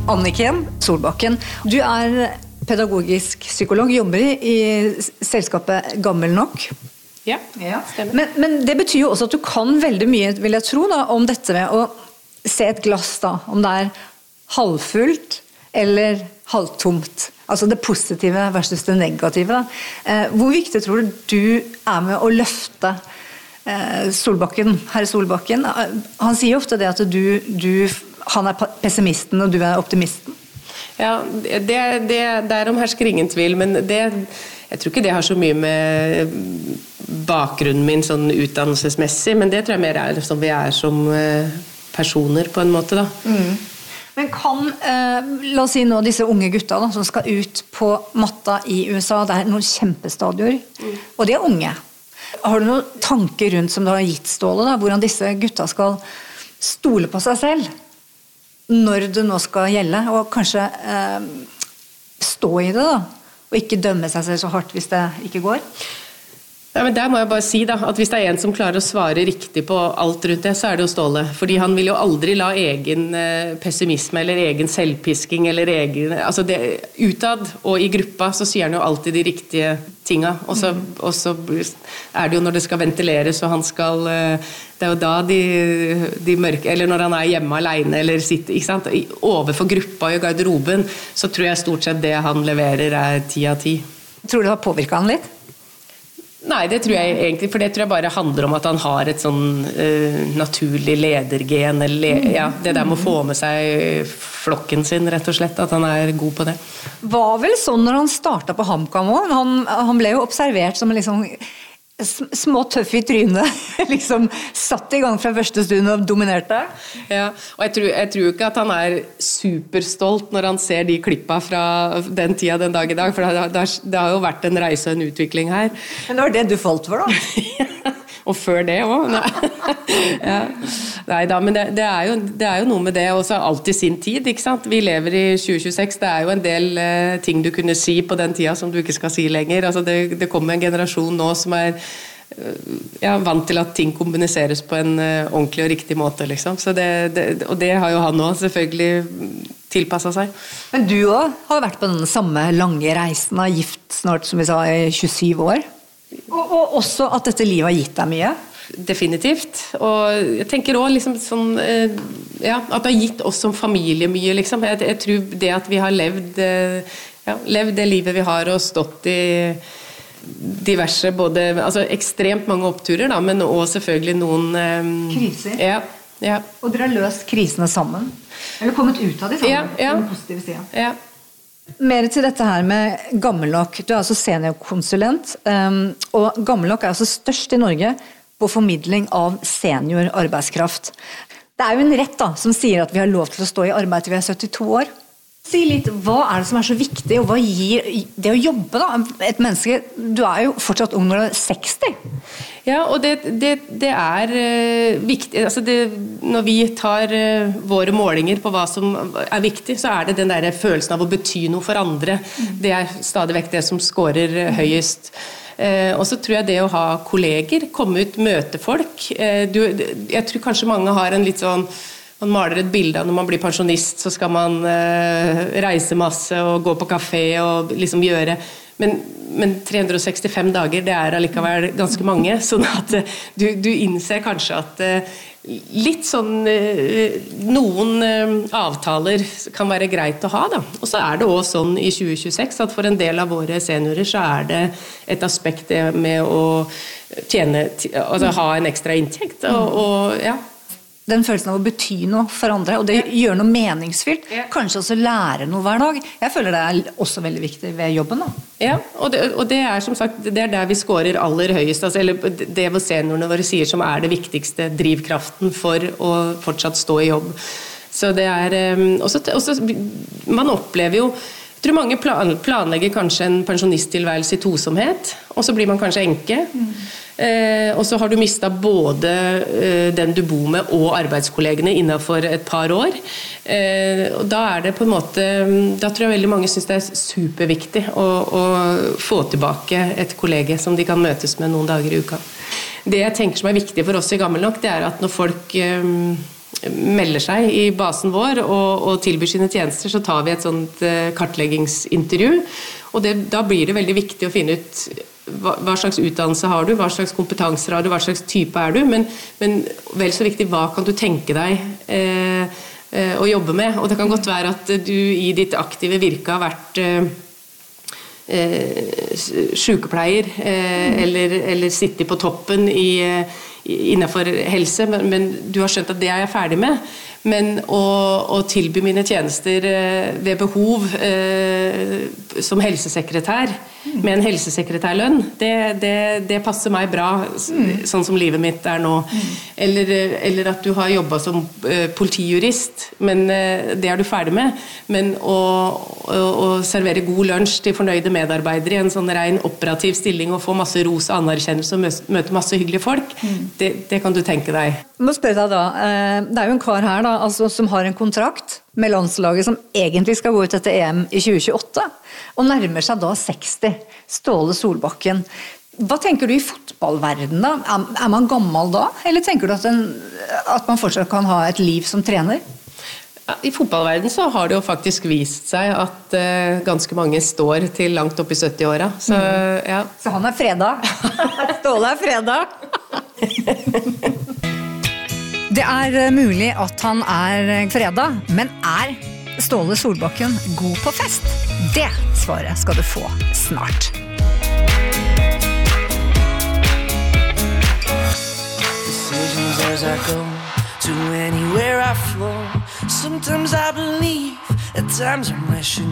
Anniken Solbakken, du pedagogisk psykolog, jobber i selskapet Gammel Nok. Ja, stemmer. Men det betyr jo også at du kan veldig mye, vil jeg tro, da, om dette med å se et glass, da, om det halvfullt eller halvtomt. Altså det positive versus det negative. Hvor viktig tror du med å løfte Solbakken, herr Solbakken? Han sier jo ofte det at han pessimisten og du optimisten. Ja, derom hersker ingen tvil, men jeg tror ikke det har så mye med bakgrunnen min sånn utdannelsesmessig, men det tror jeg mer som vi som personer på en måte da. Men kan, la oss si nå, disse unge gutta da, som skal ut på matta i USA, det noen kjempestadioner, og de unge. Har du noen tanker rundt som du har gitt Ståle, da, hvordan disse gutta skal stole på seg selv når det nå skal gjelde, og kanskje stå i det da, og ikke dømme seg selv så hardt hvis det ikke går? Ja, men der må jeg bare si da, at hvis det en som klarer å svare riktig på alt rundt det, så det jo Ståle. Fordi han vil jo aldri la egen pessimisme eller egen selvpisking eller egen, altså utad og i gruppa så sier han jo alltid de riktige tinga. Og så det jo når det skal ventileres og han skal, det jo da de mørke, eller når han hjemme alene eller sitter, ikke sant, overfor gruppa i garderoben, så tror jeg stort sett det han leverer 10 av 10. Tror du det har påvirket han litt? Nei, det tror jeg egentlig, for det tror jeg bare handler om at han har et sånn naturlig ledergen, eller ja, det der med å få med seg flokken sin, rett og slett, at han god på det. Var vel sånn når han startet på HamKam også? Han ble jo observert som liksom små tøff i trynet, liksom satt i gang fra første stund og dominerte. Ja, og jeg tror ikke at han superstolt når han ser de klippa fra den tida den dag i dag, for det har jo vært en reise og en utvikling her. Men det var det du falt for da? Og før det også. Ja. Nei da, men det jo noe med det, og så alltid sin tid, ikke sant? Vi lever i 2026, det jo en del ting du kunne si på den tida som du ikke skal si lenger. Altså det kommer en generasjon nå som vant til at ting kommuniseres på en ordentlig og riktig måte, liksom. Så og det har jo han også selvfølgelig tilpasset seg. Men du også har vært på den samme lange reisen, har gift snart, som vi sa, i 27 år. Og også at dette livet har gitt deg mye? Definitivt. Og jeg tenker også liksom sånn, ja, at det har gitt oss som familie mye, liksom. Jeg tror det at vi har levd det livet vi har og stått i diverse, både, altså ekstremt mange oppturer da, men også selvfølgelig noen kriser. Ja. Og dere har løst krisene sammen? Eller kommet ut av det sammen? Ja. På den positive siden? Ja. Mer til dette her med Gammel Nok. Du altså seniorkonsulent, og Gammel Nok altså størst i Norge på formidling av seniorarbeidskraft. Det jo en rett da, som sier at vi har lov til å stå i arbeid til vi 72 år. Si litt, hva det som så viktig, og hva gir det å jobbe da? Et menneske, du jo fortsatt ung når du 60. Ja, og det viktig, altså når vi tar våre målinger på hva som viktig, så det den der følelsen av å bety noe for andre. Det stadig vekk det som scorer høyest. Og så tror jeg det å ha kolleger, komme ut, møte folk. Jeg tror kanskje mange har en litt sånn, man maler et bilde av når man blir pensjonist, så skal man reise masse og gå på kafé og liksom gjøre, men 365 dager, det allikevel ganske mange, sånn at du innser kanskje at litt sånn noen avtaler kan være greit å ha da. Og så det også sånn i 2026 at for en del av våre seniorer så det et aspekt med å tjene, altså ha en ekstra inntekt og ja. Den følelsen av å bety noe for andre, og det gjør noe meningsfylt. Kanskje også lære noe hver dag. Jeg føler det også veldig viktig ved jobben da. Ja, og det som sagt, det der vi scorer aller høyest, altså, eller det hvor seniorene våre sier som det viktigste drivkraften for å fortsatt stå i jobb. Så det også, man opplever jo, jeg tror mange planlegger kanskje en pensjonisttilværelse i tosomhet, og så blir man kanskje enke. Og så har du mistet både den du bor med og arbeidskollegene innenfor et par år. Og da det på en måte, da tror jeg veldig mange synes det superviktig å få tilbake et kollega som de kan møtes med noen dager i uka. Det jeg tenker som viktig for oss i Gammel Nok, det at når folk melder seg i basen vår og tilbyr sine tjenester, så tar vi et sånt kartleggingsintervju. Og da blir det veldig viktig å finne ut hva slags utdannelse har du, hva slags kompetanser har du, hva slags type er du, men vel så viktig, hva kan du tenke deg å jobbe med? Og det kan godt være at du i ditt aktive virke har vært sykepleier eller sitte på toppen innenfor helse, men du har skjønt at det er jeg ferdig med. Men å tilby mine tjenester ved behov som helsesekretær med en helsesekretærlønn, det passer meg bra, sånn som livet mitt er nå. Eller at du har jobbet som politijurist, men det er du ferdig med. Men å servere god lunsj til fornøyde medarbeidere i en sånn ren operativ stilling og få masse ros og anerkjennelse og møte masse hyggelige folk, det kan du tenke deg. Jeg må spørre deg da, det er jo en kar her da, altså, som har en kontrakt med landslaget som egentlig skal gå ut etter EM i 2028, og nærmer seg da 60, Ståle Solbakken. Hva tenker du i fotballverdenen da? Er man gammel da, eller tenker du at man fortsatt kan ha et liv som trener? I fotballverdenen så har det jo faktisk vist seg at ganske mange står til langt opp i 70-åra. Så, ja. Så han er fredag. Ståle er fredag. Det er mulig at han er fredag, men er Ståle Solbakken god på fest? Det svaret skal du få snart. Decisions as I go to anywhere I flow. Sometimes I believe, at times I'm wishing